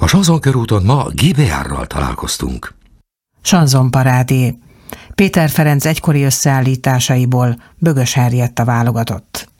A Chanson körúton ma GBR-ral találkoztunk. Chanson parádé. Péter Ferenc egykori összeállításaiból Bögös Henrietta válogatott.